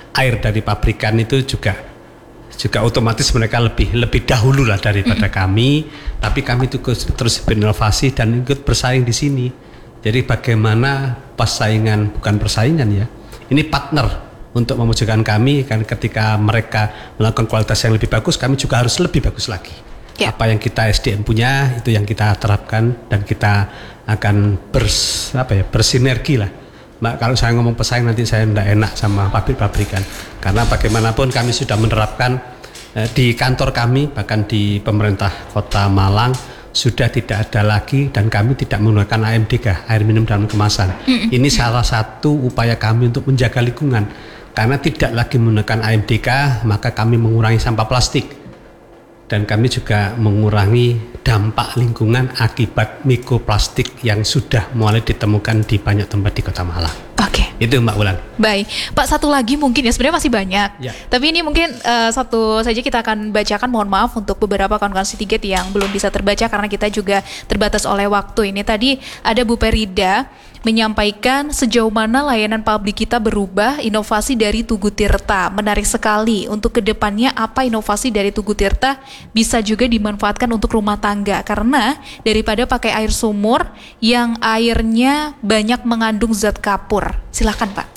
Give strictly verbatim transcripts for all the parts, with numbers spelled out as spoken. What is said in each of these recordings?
air dari pabrikan itu juga juga otomatis mereka lebih lebih dahulu lah daripada mm-hmm. kami, tapi kami itu terus berinovasi dan ikut bersaing di sini. Jadi bagaimana persaingan, bukan persaingan ya, ini partner untuk mewujudkan kami, kan ketika mereka melakukan kualitas yang lebih bagus, kami juga harus lebih bagus lagi. Yeah. Apa yang kita S D M punya itu yang kita terapkan dan kita akan bers, apa ya, bersinergi lah. Mbak, kalau saya ngomong pesaing nanti saya tidak enak sama pabrik-pabrikan, karena bagaimanapun kami sudah menerapkan eh, di kantor kami, bahkan di pemerintah Kota Malang sudah tidak ada lagi dan kami tidak menggunakan A M D K, air minum dalam kemasan. Mm-hmm. Ini salah satu upaya kami untuk menjaga lingkungan, karena tidak lagi menggunakan A M D K maka kami mengurangi sampah plastik dan kami juga mengurangi dampak lingkungan akibat mikroplastik yang sudah mulai ditemukan di banyak tempat di Kota Malang. Oke. Okay. Itu Mbak Wulan. Baik, Pak, satu lagi mungkin ya, sebenarnya masih banyak. Ya. Tapi ini mungkin uh, satu saja kita akan bacakan. Mohon maaf untuk beberapa kawan-kawan Citygate yang belum bisa terbaca karena kita juga terbatas oleh waktu. Ini tadi ada Bu Perida menyampaikan sejauh mana layanan publik kita berubah, inovasi dari Tugu Tirta. Menarik sekali. Untuk kedepannya apa inovasi dari Tugu Tirta bisa juga dimanfaatkan untuk rumah tangga. Karena daripada pakai air sumur yang airnya banyak mengandung zat kapur. Silakan Pak.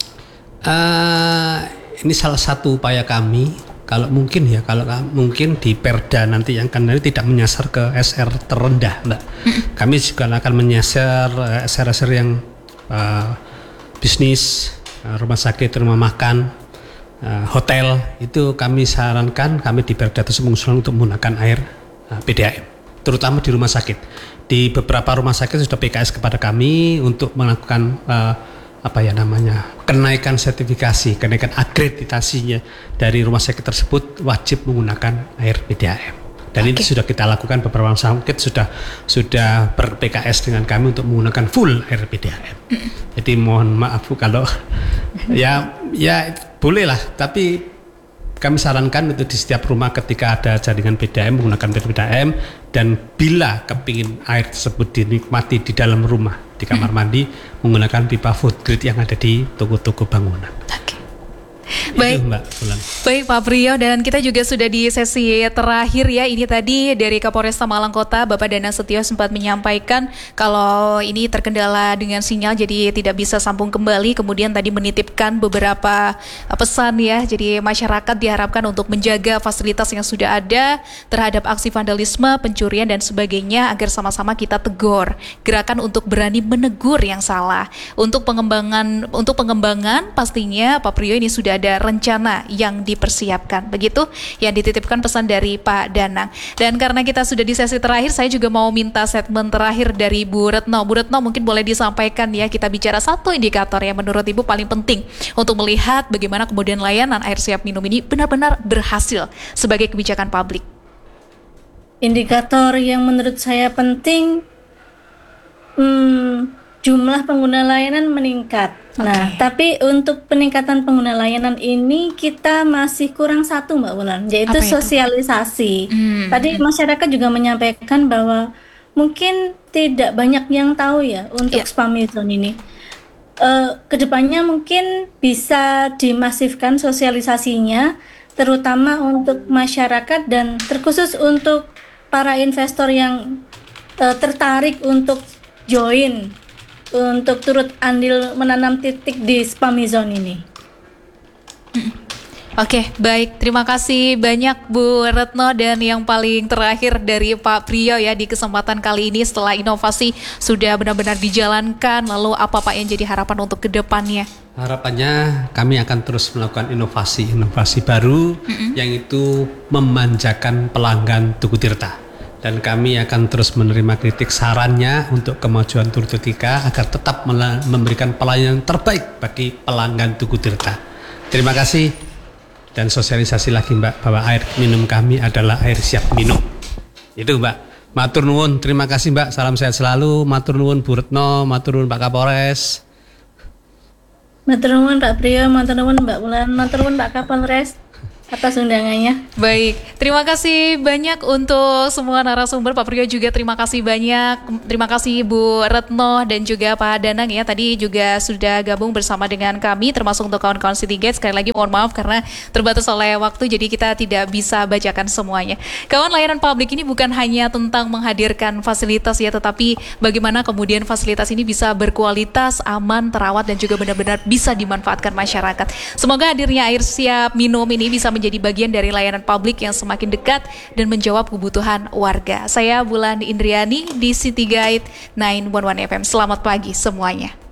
Uh, ini salah satu upaya kami. Kalau mungkin ya, kalau mungkin di Perda nanti yang akan nanti tidak menyasar ke S R terendah, Mbak. Mm. Kami juga akan menyasar uh, S R-S R yang uh, bisnis, uh, rumah sakit, rumah makan, uh, hotel. Itu kami sarankan, kami di Perda tersebut mengusulkan untuk menggunakan air uh, P D A M, terutama di rumah sakit. Di beberapa rumah sakit sudah P K S kepada kami untuk melakukan uh, apa ya namanya, kenaikan sertifikasi, kenaikan akreditasinya dari rumah sakit tersebut wajib menggunakan air P D A M. Dan okay. itu sudah kita lakukan, beberapa rumah sakit sudah sudah ber-P K S dengan kami untuk menggunakan full air P D A M. Mm. Jadi mohon maaf Bu kalau ya ya boleh lah, tapi kami sarankan itu di setiap rumah ketika ada jaringan P D A M menggunakan P D A M, dan bila kepingin air tersebut dinikmati di dalam rumah, di kamar mandi, menggunakan pipa food grade yang ada di toko-toko bangunan. Oke. Baik, itu, Mbak Wulan. Baik Pak Priyo, dan kita juga sudah di sesi terakhir ya. Ini tadi dari Kapolresta Malang Kota, Bapak Danang Setio sempat menyampaikan kalau ini terkendala dengan sinyal jadi tidak bisa sambung kembali. Kemudian tadi menitipkan beberapa pesan ya. Jadi masyarakat diharapkan untuk menjaga fasilitas yang sudah ada terhadap aksi vandalisme, pencurian dan sebagainya agar sama-sama kita tegur. Gerakan untuk berani menegur yang salah. Untuk pengembangan untuk pengembangan pastinya Pak Priyo ini sudah ada rencana yang dipersiapkan. Begitu yang dititipkan pesan dari Pak Danang. Dan karena kita sudah di sesi terakhir, saya juga mau minta statement terakhir dari Bu Retno. Bu Retno, mungkin boleh disampaikan ya, kita bicara satu indikator yang menurut Ibu paling penting untuk melihat bagaimana kemudian layanan air siap minum ini benar-benar berhasil sebagai kebijakan publik. Indikator yang menurut saya penting, hmm, jumlah pengguna layanan meningkat. Okay. Nah, tapi untuk peningkatan pengguna layanan ini kita masih kurang satu Mbak Wulan, yaitu sosialisasi. Hmm. Tadi masyarakat juga menyampaikan bahwa mungkin tidak banyak yang tahu ya untuk yeah. Spamizon ini. Uh, kedepannya mungkin bisa dimasifkan sosialisasinya, terutama untuk masyarakat dan terkhusus untuk para investor yang uh, tertarik untuk join, untuk turut andil menanam titik di Spamizon ini. Oke, baik. Terima kasih banyak Bu Retno, dan yang paling terakhir dari Pak Priyo ya di kesempatan kali ini setelah inovasi sudah benar-benar dijalankan, lalu apa Pak yang jadi harapan untuk kedepannya? Harapannya kami akan terus melakukan inovasi-inovasi baru mm-hmm. yang itu memanjakan pelanggan Tugu Tirta. Dan kami akan terus menerima kritik sarannya untuk kemajuan Tugu Tirta agar tetap memberikan pelayanan terbaik bagi pelanggan Tugu Tirta. Terima kasih, dan sosialisasi lagi Mbak bahwa air minum kami adalah air siap minum. Itu Mbak. Matur nuwun, terima kasih Mbak. Salam sehat selalu. Matur nuwun Bu Retno, matur nuwun Pak Kapolres. Matur nuwun Pak Priyo, matur nuwun Mbak Wulan, matur nuwun Pak Kapolres. atas undangannya. Baik, terima kasih banyak untuk semua narasumber. Pak Priyo juga terima kasih banyak. Terima kasih Bu Retno dan juga Pak Danang ya. Tadi juga sudah gabung bersama dengan kami, termasuk untuk kawan-kawan Citygate. Sekali lagi mohon maaf karena terbatas oleh waktu, jadi kita tidak bisa bacakan semuanya. Kawan, layanan publik ini bukan hanya tentang menghadirkan fasilitas ya, tetapi bagaimana kemudian fasilitas ini bisa berkualitas, aman, terawat, dan juga benar-benar bisa dimanfaatkan masyarakat. Semoga hadirnya air siap minum ini bisa menjadi bagian dari layanan publik yang semakin dekat dan menjawab kebutuhan warga. Saya Bulan Indriani di Citygate sembilan satu satu F M. Selamat pagi semuanya.